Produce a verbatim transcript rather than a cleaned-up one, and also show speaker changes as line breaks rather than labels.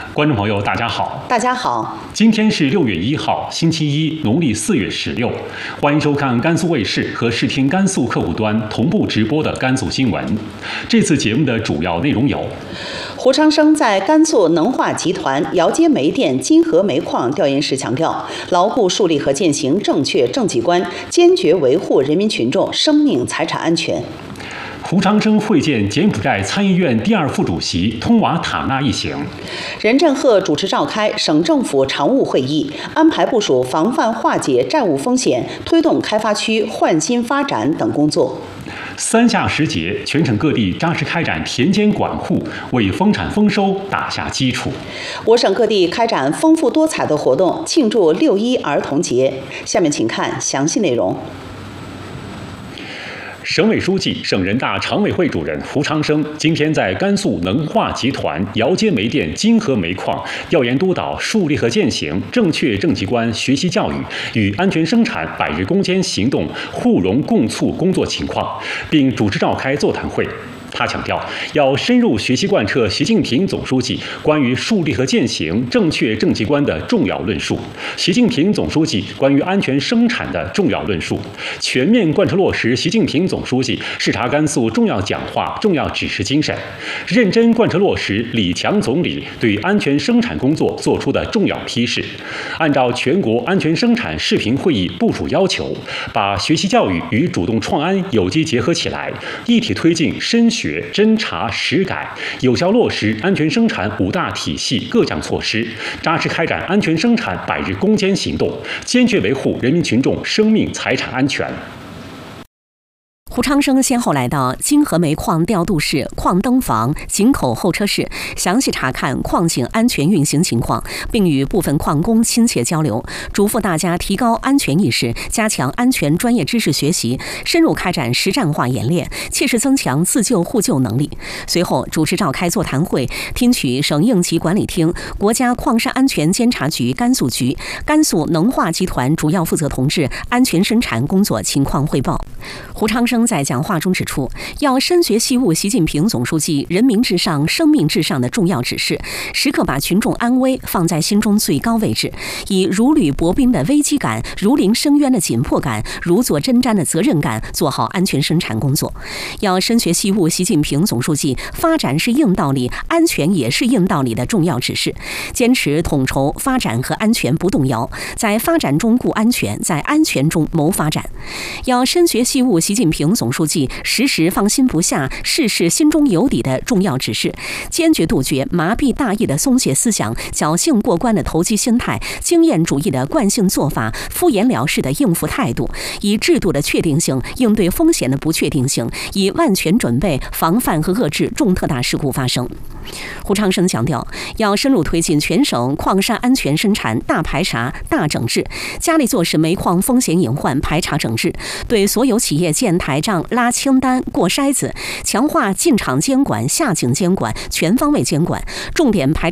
观众朋友，大家好！
大家好，
今天是六月一号，星期一，农历四月十六。欢迎收看甘肃卫视和视听甘肃客户端同步直播的甘肃新闻。这次节目的主要内容有：
胡昌生在甘肃能化集团姚街煤电金河煤矿调研时强调，牢固树立和践行正确政绩观，坚决维护人民群众生命财产安全。
胡昌生会见柬埔寨参议院第二副主席通瓦塔纳一行。
任振赫主持召开省政府常务会议，安排部署防范化解债务风险、推动开发区焕新发展等工作。
三下时节，全省各地扎实开展田间管护，为丰产丰收打下基础。
我省各地开展丰富多彩的活动，庆祝六一儿童节。下面请看详细内容。
省委书记、省人大常委会主任胡昌生今天在甘肃能化集团姚街煤电金河煤矿调研督导树立和践行正确政绩观学习教育与安全生产百日攻坚行动互融共促工作情况，并主持召开座谈会。他强调，要深入学习贯彻习近平总书记关于树立和践行正确政绩观的重要论述，习近平总书记关于安全生产的重要论述，全面贯彻落实习近平总书记视察甘肃重要讲话、重要指示精神，认真贯彻落实李强总理对安全生产工作作出的重要批示，按照全国安全生产视频会议部署要求，把学习教育与主动创安有机结合起来，一体推进深学、侦查、实改，有效落实安全生产五大体系各项措施，扎实开展安全生产百日攻坚行动，坚决维护人民群众生命财产安全。
胡昌生先后来到金河煤矿调度室、矿灯房、井口候车室，详细查看矿井安全运行情况，并与部分矿工亲切交流，嘱咐大家提高安全意识，加强安全专业知识学习，深入开展实战化演练，切实增强自救互救能力。随后主持召开座谈会，听取省应急管理厅、国家矿山安全监察局甘肃局、甘肃能化集团主要负责同志安全生产工作情况汇报。胡昌生在讲话中指出，要深学细悟习近平总书记人民至上、生命至上的重要指示，时刻把群众安危放在心中最高位置，以如履薄冰的危机感、如临深渊的紧迫感、如坐针毡的责任感，做好安全生产工作。要深学细悟习近平总书记发展是硬道理，安全也是硬道理的重要指示，坚持统筹发展和安全不动摇，在发展中顾安全，在安全中谋发展。要深学细悟习近平总书记时时放心不下、事事心中有底的重要指示，坚决杜绝麻痹大意的松懈思想、侥幸过关的投机心态、经验主义的惯性做法、敷衍了事的应付态度，以制度的确定性应对风险的不确定性，以万全准备防范和遏制重特大事故发生。胡昌生强调，要深入推进全省矿山安全生产大排查、大整治，加力做实煤矿风险隐患排查整治，对所有企业建台账、拉清单、过筛子，强化进场监管、下井监管，全方位监管，重点排